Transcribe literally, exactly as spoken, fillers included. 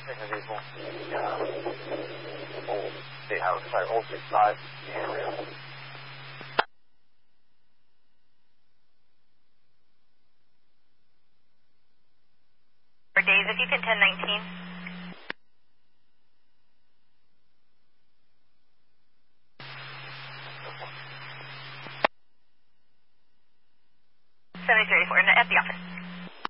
这个地方，哦，they have tried all the sides in the area. For days, if you can ten nineteen. seventy-three eighty-four, at the office.